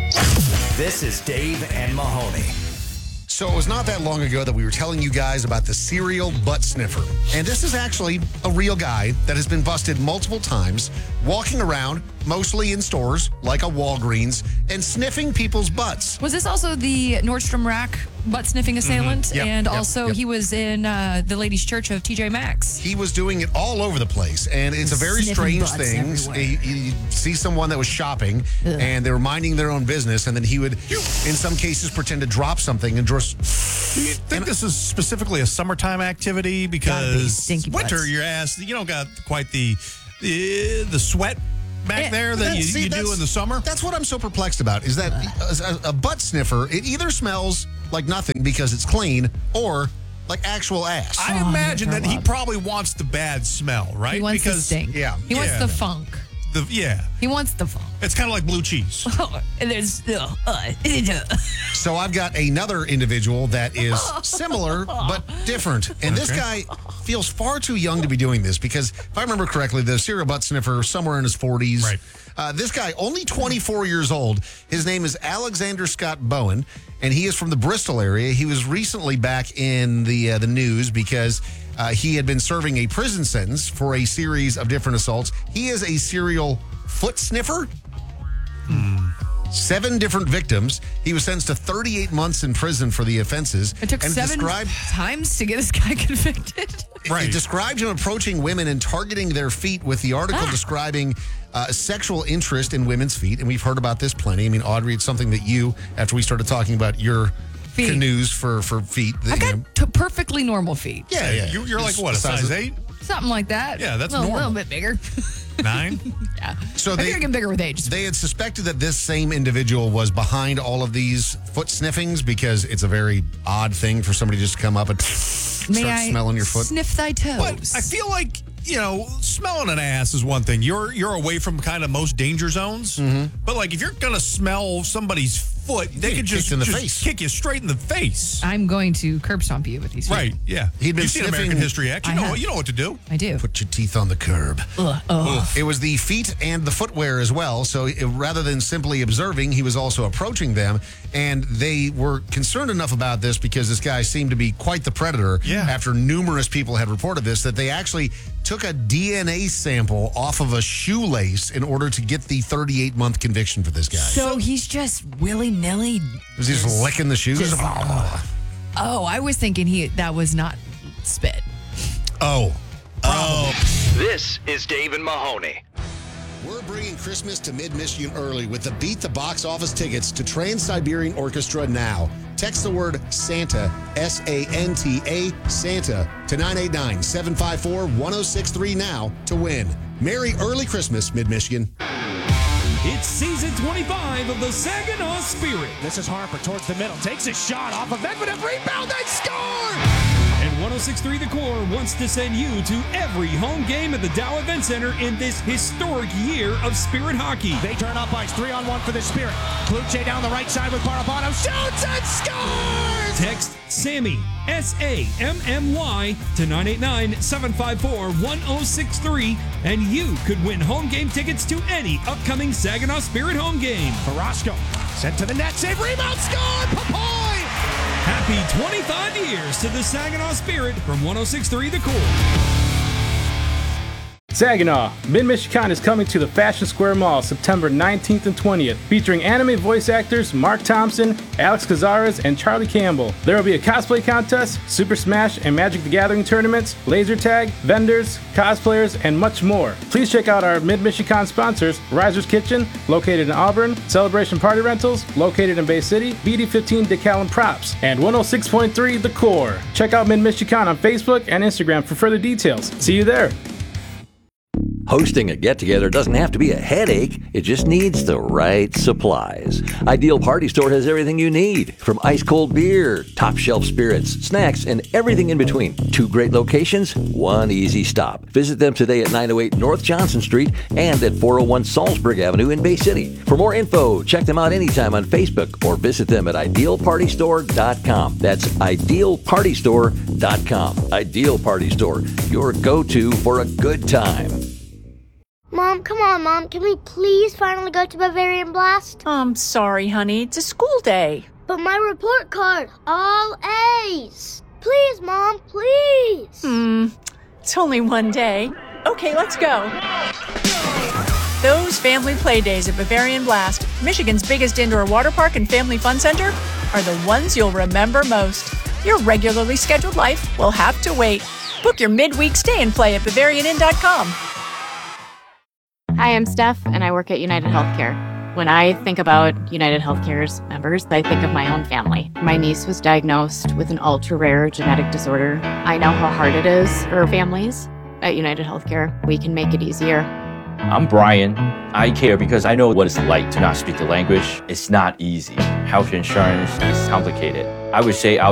This is Dave and Mahoney. So it was not that long ago that we were telling you guys about the serial butt sniffer. And this is actually a real guy that has been busted multiple times, walking around, mostly in stores, like a Walgreens, and sniffing people's butts. Was this also the Nordstrom Rack butt-sniffing assailant? Mm-hmm. Yep, and yep, also yep. he was in the Ladies' Church of TJ Maxx. He was doing it all over the place, and it's a very Sniffing strange butts thing. everywhere. You see someone that was shopping, and they were minding their own business, and then he would, in some cases, pretend to drop something and just... Do you think this is specifically a summertime activity? Gotta be Because stinky winter, butts. your ass, you don't got quite the sweat back there that you do in the summer. That's what I'm so perplexed about, is that a butt sniffer, it either smells like nothing because it's clean, or like actual ass. I imagine that he probably wants the bad smell, right? He wants the stink. yeah. He wants Yeah. the funk. He wants the funk. It's kind of like blue cheese. And there's... So I've got another individual that is similar but different. And this guy feels far too young to be doing this because, if I remember correctly, the serial butt sniffer, somewhere in his 40s. Right. This guy, only 24 years old. His name is Alexander Scott Bowen, and he is from the Bristol area. He was recently back in the news because he had been serving a prison sentence for a series of different assaults. He is a serial foot sniffer. 7 different victims. He was sentenced to 38 months in prison for the offenses. It took and 7 times to get this guy convicted. It described him approaching women and targeting their feet, with the article describing sexual interest in women's feet. And we've heard about this plenty. I mean, Audrey, it's something that you, after we started talking about your Feet. canoes for feet. I got perfectly normal feet. Yeah. You're like, what, a size 8? Something like that. Yeah, that's a little normal. bit bigger. 9? Yeah. So I think I get bigger with age. They had suspected that this same individual was behind all of these foot sniffings because it's a very odd thing for somebody just to come up and May start I smelling your foot. sniff thy toes? But I feel like, smelling an ass is one thing. You're away from kind of most danger zones. But like, if you're gonna smell somebody's foot, they could just kick you straight in the face. I'm going to curb stomp you with these feet. Right? Yeah. He'd been You've seen sniffing- American History X. You know what to do. I do. Put your teeth on the curb. Ugh. It was the feet and the footwear as well. So rather than simply observing, he was also approaching them. And they were concerned enough about this because this guy seemed to be quite the predator. Yeah. After numerous people had reported this, that they actually took a DNA sample off of a shoelace in order to get the 38-month conviction for this guy. So he's just willy-nilly. Was he just licking the shoes? Oh, I was thinking that was not spit. This is Dave and Mahoney. We're bringing Christmas to Mid-Michigan early with the Beat the Box Office tickets to Trans-Siberian Orchestra now. Text the word Santa, S-A-N-T-A, Santa, to 989-754-1063 now to win. Merry early Christmas, Mid-Michigan. It's season 25 of the Saginaw Spirit. This is Harper towards the middle. Takes a shot off of Medvedev. Rebound. They score! And 106.3 The Core wants to send you to every home game at the Dow Event Center in this historic year of Spirit hockey. They turn up ice. 3-on-1 for the Spirit. Kluche down the right side with Parapano. Shoots and scores! Text SAMMY, S-A-M-M-Y, to 989-754-1063, and you could win home game tickets to any upcoming Saginaw Spirit home game. Carrasco sent to the net. Save. Rebound. Score! Papoy! Happy 25 years to the Saginaw Spirit from 106.3 The Core. Saginaw, Mid-Michigan is coming to the Fashion Square Mall September 19th and 20th, featuring anime voice actors Mark Thompson, Alex Cazares, and Charlie Campbell. There will be a cosplay contest, Super Smash and Magic the Gathering tournaments, laser tag, vendors, cosplayers, and much more. Please check out our Mid-Michigan sponsors, Riser's Kitchen, located in Auburn, Celebration Party Rentals, located in Bay City, BD15 Decal and Props, and 106.3 The Core. Check out Mid-Michigan on Facebook and Instagram for further details. See you there. Hosting a get-together doesn't have to be a headache. It just needs the right supplies. Ideal Party Store has everything you need, from ice-cold beer, top-shelf spirits, snacks, and everything in between. 2 great locations, 1 easy stop. Visit them today at 908 North Johnson Street and at 401 Salzburg Avenue in Bay City. For more info, check them out anytime on Facebook or visit them at idealpartystore.com. That's idealpartystore.com. Ideal Party Store, your go-to for a good time. Mom, come on, Mom. Can we please finally go to Bavarian Blast? I'm sorry, honey. It's a school day. But my report card, all A's. Please, Mom, please. It's only one day. Okay, let's go. Those family play days at Bavarian Blast, Michigan's biggest indoor water park and family fun center, are the ones you'll remember most. Your regularly scheduled life will have to wait. Book your midweek stay and play at BavarianIn.com. Hi, I'm Steph, and I work at United Healthcare. When I think about United Healthcare's members, I think of my own family. My niece was diagnosed with an ultra-rare genetic disorder. I know how hard it is for families. At United Healthcare, we can make it easier. I'm Brian. I care because I know what it's like to not speak the language. It's not easy. Health insurance is complicated. I would say